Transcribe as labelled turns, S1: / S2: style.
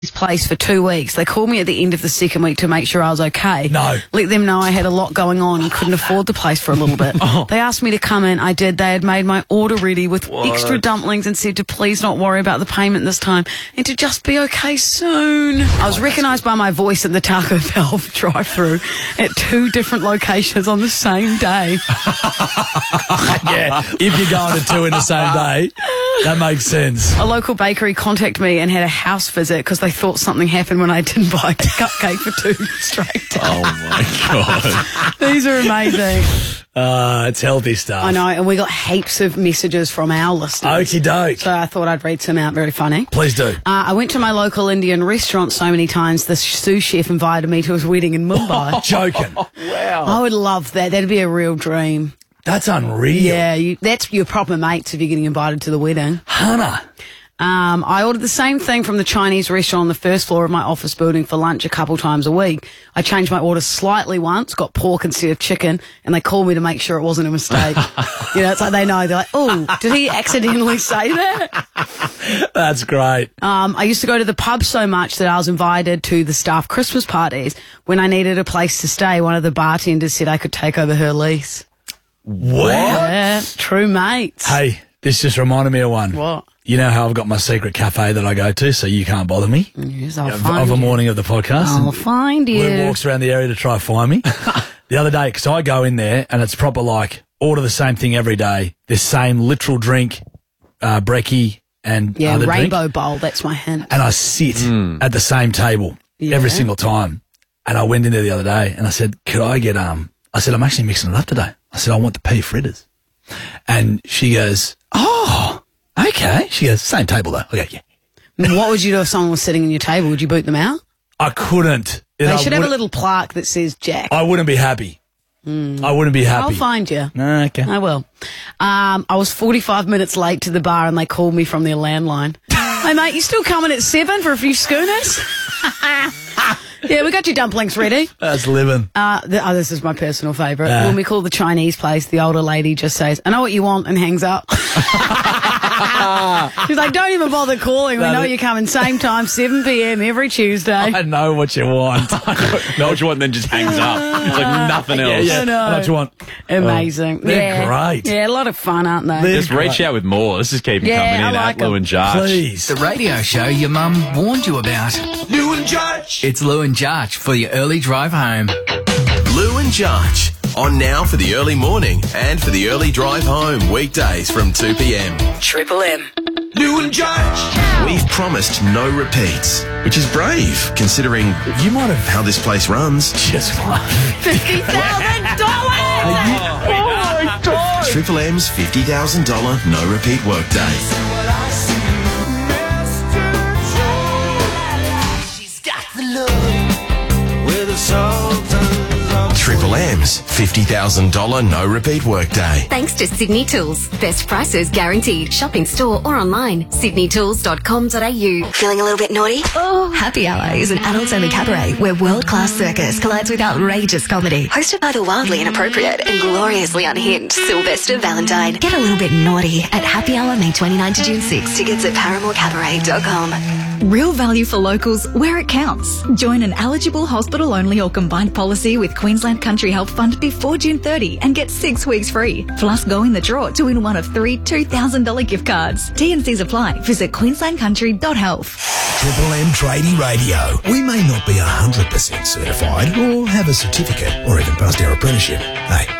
S1: place for 2 weeks. They called me at the end of the second week to make sure I was okay.
S2: No.
S1: Let them know I had a lot going on and couldn't afford the place for a little bit. They asked me to come in. I did. They had made my order ready with extra dumplings and said to please not worry about the payment this time and to just be okay soon. I was recognised by my voice at the Taco Bell drive-thru at 2 different locations on the same day.
S2: Yeah, if you're going to 2 in the same day, that makes sense.
S1: A local bakery contacted me and had a house visit because they thought something happened when I didn't buy a cupcake for 2 straight days.
S3: Oh, my God.
S1: These are amazing.
S2: It's healthy stuff.
S1: I know, and we got heaps of messages from our listeners.
S2: Okie doke.
S1: So I thought I'd read some out. Very funny.
S2: Please do.
S1: I went to my local Indian restaurant so many times, the sous chef invited me to his wedding in Mumbai.
S2: Joking.
S3: Wow.
S1: I would love that. That'd be a real dream.
S2: That's unreal.
S1: Yeah, that's your proper mates if you're getting invited to the wedding.
S2: Hannah.
S1: I ordered the same thing from the Chinese restaurant on the first floor of my office building for lunch a couple times a week. I changed my order slightly once, got pork instead of chicken, and they called me to make sure it wasn't a mistake. It's like they know. They're like, oh, did he accidentally say that?
S2: That's great.
S1: I used to go to the pub so much that I was invited to the staff Christmas parties. When I needed a place to stay, one of the bartenders said I could take over her lease.
S2: What?
S1: Yeah, true mates.
S2: Hey, this just reminded me of one.
S1: What?
S2: You know how I've got my secret cafe that I go to so you can't bother me?
S1: Yes, I'll
S2: Of
S1: find
S2: a
S1: you.
S2: morning of the podcast.
S1: I'll find you.
S2: Lou walks around the area to try to find me. The other day, because I go in there and it's proper like order the same thing every day. The same literal drink, brekkie and
S1: Yeah,
S2: other
S1: rainbow
S2: drink.
S1: bowl, that's my hint.
S2: And I sit at the same table every single time. And I went in there the other day and I said, could I get, I said, I'm actually mixing it up today. I said, I want the pea fritters. And she goes, oh, okay. She goes, same table though. Okay, yeah.
S1: What would you do if someone was sitting in your table? Would you boot them out?
S2: I couldn't.
S1: They should have a little plaque that says Jack.
S2: I wouldn't be happy. I wouldn't be happy.
S1: I'll find you.
S2: Okay.
S1: I will. I was 45 minutes late to the bar and they called me from their landline. Hey, mate, you still coming at 7 for a few schooners? Yeah, we got your dumplings ready.
S2: That's living.
S1: This is my personal favourite.
S2: Yeah.
S1: When we call the Chinese place, the older lady just says, I know what you want, and hangs up. She's like, don't even bother calling. We know you're coming same time, 7 p.m. every Tuesday.
S2: I know what you want.
S3: Know what you want, then just hangs up. It's like nothing else.
S2: Yeah,
S1: I know.
S2: I know what you want.
S1: Amazing.
S2: They're great.
S1: Yeah, a lot of fun, aren't they?
S2: They're
S3: Just reach out with more. Let's just keep
S1: Yeah,
S3: coming in
S1: I like
S3: at Lou
S1: 'em.
S3: and Jarch.
S2: Please.
S4: The radio show your mum warned you about.
S5: Lou and Jarch.
S4: It's Lou and Jarch for your early drive home.
S5: Lou and Jarch. On now for the early morning and for the early drive home. Weekdays from 2 p.m.
S1: Triple M.
S5: Lou and Jarch. We've promised no repeats, which is brave considering you might have how this place runs.
S2: Just one.
S1: $50,000!
S5: Triple M's $50,000 no repeat workday. Triple M's $50,000 no repeat workday.
S6: Thanks to Sydney Tools. Best prices guaranteed. Shop in store or online. sydneytools.com.au.
S7: Feeling a little bit naughty?
S6: Oh, Happy Hour is an adults-only cabaret where world-class circus collides with outrageous comedy.
S7: Hosted by the wildly inappropriate and gloriously unhinged Sylvester Valentine.
S6: Get a little bit naughty at Happy Hour May 29 to June 6.
S7: Tickets at ParamoreCabaret.com.
S8: Real value for locals where it counts. Join an eligible hospital-only or combined policy with Queensland Country Health Fund before June 30 and get 6 weeks free. Plus, go in the draw to win one of 3 $2,000 gift cards. T&Cs apply. Visit queenslandcountry.health.
S9: Triple M Tradie Radio. We may not be 100% certified or have a certificate or even passed our apprenticeship. Hey,